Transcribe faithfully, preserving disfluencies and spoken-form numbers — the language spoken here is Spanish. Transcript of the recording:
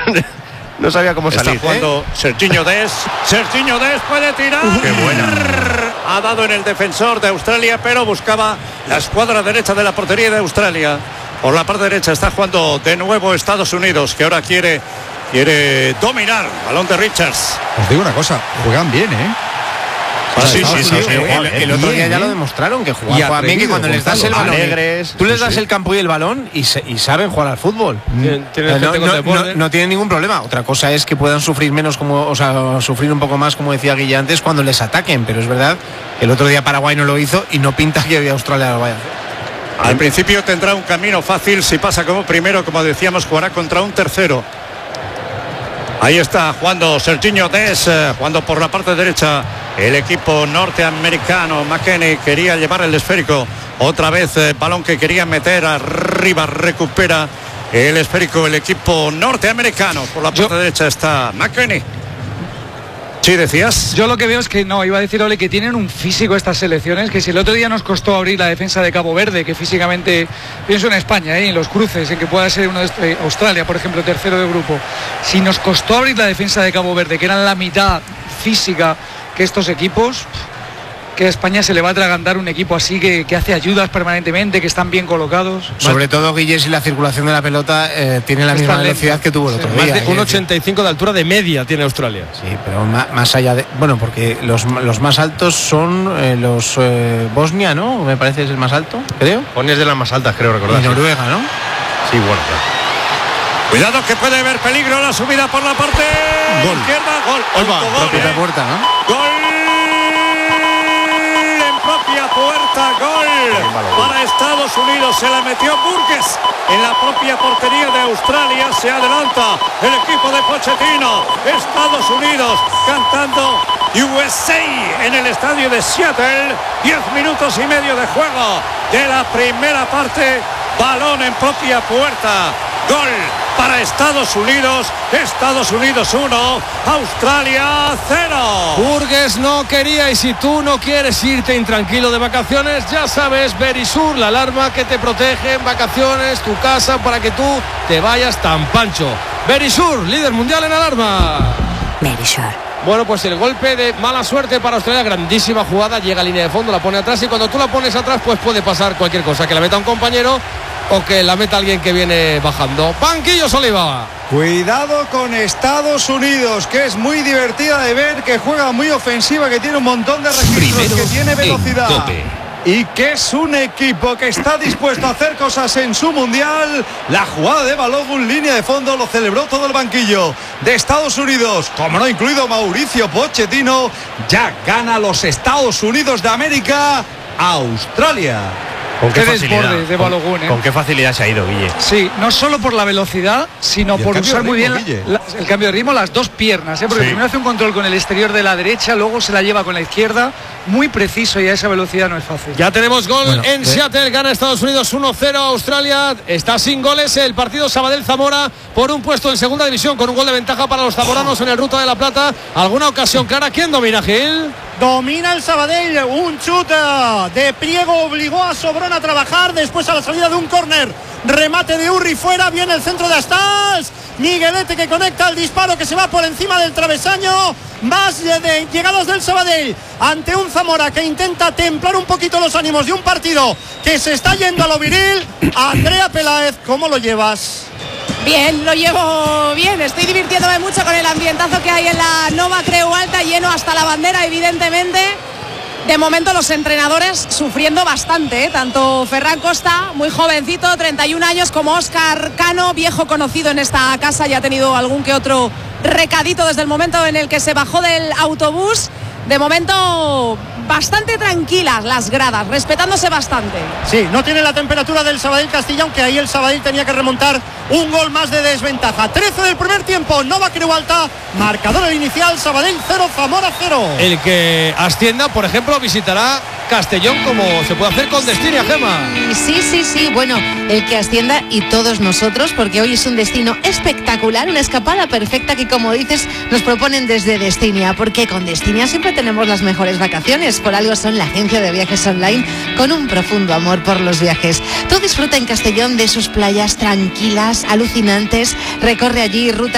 no sabía cómo Está salir. Está jugando ¿eh? Serginho Dest. Serginho Dest puede tirar. Uh, ¡Qué buena! Ha dado en el defensor de Australia, pero buscaba la escuadra derecha de la portería de Australia. Por la parte derecha está jugando de nuevo Estados Unidos, que ahora quiere, quiere dominar. Balón de Richards. Os digo una cosa, juegan bien, ¿eh? Ah, sí, sí, sí, sí, el, el otro día ya lo demostraron, que juegan, juegan bien, que cuando les das el balón, alegres, tú les das el campo y el balón y, se, y saben jugar al fútbol. Tienen, tienen no, no, no, no tienen ningún problema. Otra cosa es que puedan sufrir menos, como, o sea, sufrir un poco más, como decía Guille antes, cuando les ataquen. Pero es verdad, el otro día Paraguay no lo hizo y no pinta que hoy Australia lo vaya a hacer. Al principio tendrá un camino fácil. Si pasa como primero, como decíamos, jugará contra un tercero. Ahí está jugando Serginho Dest, eh, jugando por la parte derecha el equipo norteamericano. McKennie quería llevar el esférico. Otra vez eh, balón que quería meter arriba. Recupera el esférico el equipo norteamericano. Por la parte Yo... derecha está McKennie. Sí, decías. Yo lo que veo es que no, iba a decir Ole que tienen un físico estas selecciones, que si el otro día nos costó abrir la defensa de Cabo Verde, que físicamente, pienso en España, ¿eh? En los cruces, en que pueda ser uno de estos, Australia, por ejemplo, tercero de grupo, si nos costó abrir la defensa de Cabo Verde, que eran la mitad física que estos equipos, que a España se le va a atragantar un equipo así que, que hace ayudas permanentemente, que están bien colocados. Sobre todo, Guille, si la circulación de la pelota eh, tiene la misma velocidad lenta que tuvo el otro sí, día. Más de uno ochenta y cinco de altura de media tiene Australia. Sí, pero más, más allá de... Bueno, porque los, los más altos son eh, los eh, Bosnia, ¿no? Me parece es el más alto, creo. Bosnia es de las más altas, creo recordar. Y Noruega, ¿no? Sí, bueno, claro. Cuidado que puede haber peligro la subida por la parte gol. izquierda. Gol. Oiga, gol propia puerta, ¿no? Gol. Propia puerta, gol para Estados Unidos. Se la metió Burgess en la propia portería de Australia. Se adelanta el equipo de Pochettino. Estados Unidos cantando U S A en el estadio de Seattle. Diez minutos y medio de juego de la primera parte. Balón en propia puerta. Gol para Estados Unidos. Estados Unidos uno, Australia cero. Burgess no quería, y si tú no quieres irte intranquilo de vacaciones, ya sabes, Verisur, la alarma que te protege en vacaciones, tu casa, para que tú te vayas tan pancho. Verisur, líder mundial en alarma. Verisur. Bueno, pues el golpe de mala suerte para Australia, grandísima jugada, llega a línea de fondo, la pone atrás, y cuando tú la pones atrás, pues puede pasar cualquier cosa, que la meta un compañero o que la meta alguien que viene bajando. Banquillos, Oliva. Cuidado con Estados Unidos, que es muy divertida de ver, que juega muy ofensiva, que tiene un montón de registros, Primero que tiene velocidad. Y que es un equipo que está dispuesto a hacer cosas en su mundial. La jugada de Balogun, línea de fondo, lo celebró todo el banquillo de Estados Unidos, como no incluido Mauricio Pochettino. Ya gana los Estados Unidos de América a Australia. ¿Con qué, qué facilidad? desborde de Balogun, ¿eh? ¿Con qué facilidad se ha ido, Guille? Sí, no solo por la velocidad, sino por usar muy bien la, la, el cambio de ritmo, las dos piernas, ¿eh? Porque sí. Primero hace un control con el exterior de la derecha, luego se la lleva con la izquierda, muy preciso, y a esa velocidad no es fácil. Ya tenemos gol bueno, en eh. Seattle, gana Estados Unidos uno cero Australia, está sin goles el partido. Sabadell-Zamora por un puesto en segunda división, con un gol de ventaja para los zamoranos en el Ruta de la Plata. ¿Alguna ocasión clara? ¿Quién domina, Gil? Domina el Sabadell, un chute de Priego obligó a Sobrón a trabajar, después a la salida de un córner, remate de Urri fuera, viene el centro de Astals, Miguelete que conecta el disparo que se va por encima del travesaño. Más de llegados del Sabadell ante un Zamora que intenta templar un poquito los ánimos de un partido que se está yendo a lo viril. Andrea Peláez, ¿cómo lo llevas? Bien, lo llevo bien, estoy divirtiéndome mucho con el ambientazo que hay en la Nova Creu Alta, lleno hasta la bandera, evidentemente. De momento los entrenadores sufriendo bastante, ¿eh? Tanto Ferran Costa, muy jovencito, treinta y un años, como Óscar Cano, viejo conocido en esta casa, ya ha tenido algún que otro recadito desde el momento en el que se bajó del autobús. De momento bastante tranquilas las gradas, respetándose bastante. Sí, no tiene la temperatura del Sabadell Castilla, aunque ahí el Sabadell tenía que remontar un gol más de desventaja. trece del primer tiempo, Nova Creu Alta, marcador el inicial, Sabadell cero, Zamora cero. El que ascienda, por ejemplo, visitará Castellón, como se puede hacer con Destinia, Gema. Sí, sí, sí, bueno, el que ascienda y todos nosotros, porque hoy es un destino espectacular, una escapada perfecta que, como dices, nos proponen desde Destinia, porque con Destinia siempre tenemos las mejores vacaciones, por algo son la agencia de viajes online con un profundo amor por los viajes. Tú disfruta en Castellón de sus playas tranquilas, alucinantes, recorre allí rutas